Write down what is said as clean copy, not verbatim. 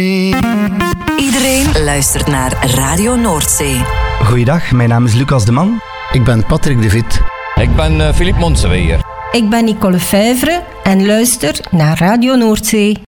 Iedereen luistert naar Radio Noordzee. Goeiedag, mijn naam is Lucas de Man. Ik ben Patrick de Vit. Ik ben Philippe Monseweer. Ik ben Nicole Fijvre en luister naar Radio Noordzee.